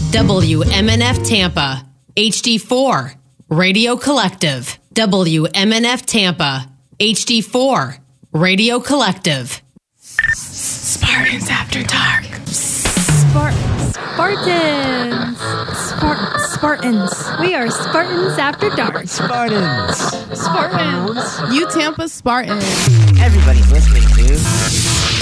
WMNF Tampa, HD4, Radio Collective. WMNF Tampa, HD4, Radio Collective. Spartans After Dark. Spartans. We are Spartans After Dark. Spartans. You Tampa Spartans. Everybody's listening to